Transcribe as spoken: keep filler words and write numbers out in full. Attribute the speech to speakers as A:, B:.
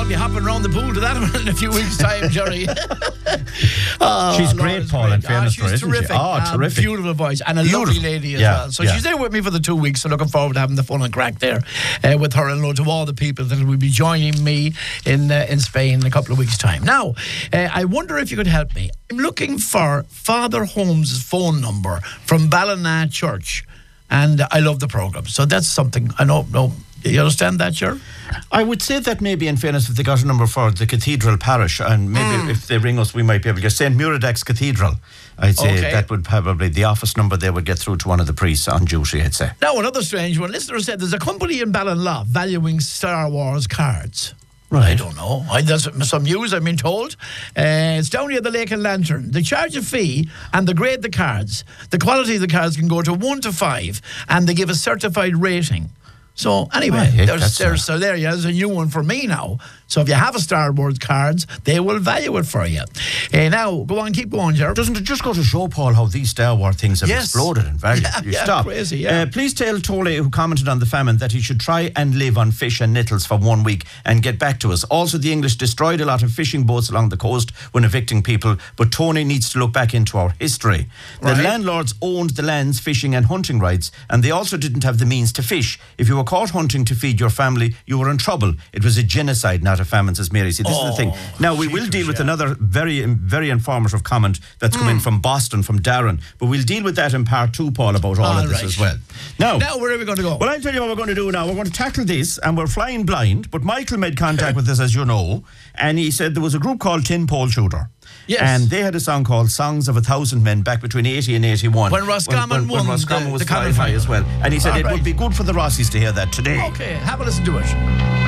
A: I'll be hopping around the pool to that one in a few weeks' time, Jerry. Oh,
B: she's
A: Lord,
B: great, Paul,
A: great.
B: in fairness
A: oh,
B: to her,
A: she's
B: isn't
A: terrific.
B: she? Oh,
A: um,
B: terrific.
A: Beautiful voice and a
B: Beautiful.
A: lovely lady as
B: yeah,
A: well. So
B: yeah.
A: she's there with me for the two weeks, so looking forward to having the fun and crack there uh, with her and loads of all the people that will be joining me in uh, in Spain in a couple of weeks' time. Now, uh, I wonder if you could help me. I'm looking for Father Holmes' phone number from Ballina Church, and I love the programme. So that's something I know. No, you understand that, sure?
B: I would say that maybe, in fairness, if they got a number for the Cathedral Parish, and maybe mm. if they ring us, we might be able to get Saint Muradach's Cathedral. I'd say okay. that would probably the office number. They would get through to one of the priests on duty, I'd say.
A: Now, another strange one. Listener said there's a company in Ballinlough valuing Star Wars cards.
B: Right.
A: I don't know. I, there's some news, I've been told. Uh, it's down near the Lake and Lantern. They charge a fee and they grade the cards. The quality of the cards can go to one to five, and they give a certified rating. So anyway,
B: oh, yeah,
A: there's, there's, so there, yeah, there's a new one for me now. So if you have a Star Wars cards, they will value it for you. Uh, now, go on, keep going, Gerard.
B: Doesn't it just go to show, Paul, how these Star Wars things have
A: yes.
B: exploded in value?
A: Yeah,
B: you
A: yeah,
B: stop.
A: crazy, yeah.
B: Uh, please tell Tole, who commented on the famine, that he should try and live on fish and nettles for one week and get back to us. Also, the English destroyed a lot of fishing boats along the coast when evicting people, but Tony needs to look back into our history. The
A: right.
B: landlords owned the land's fishing and hunting rights, and they also didn't have the means to fish. If you were caught hunting to feed your family, you were in trouble. It was a genocide, not a famine, says Mary. See, this oh, is the thing. Now, we will deal with yeah. another very, very informative comment that's come mm. in from Boston, from Darren, but we'll deal with that in part two, Paul, about all, all of this right. as well. Now,
A: now, where are we going to go?
B: Well, I'll tell you what we're going to do now. We're going to tackle this, and we're flying blind, but Michael made contact with us, as you know, and he said there was a group called Tin Pole Shooter.
A: Yes.
B: And they had a song called Songs of a Thousand Men back between eighty and eighty-one.
A: When Roscommon
B: when, when, when
A: won
B: Roscommon
A: the,
B: was
A: the
B: flying high as well. And he said
A: all
B: it
A: right.
B: would be good for the Rossies to hear that today.
A: Okay, have a listen to it.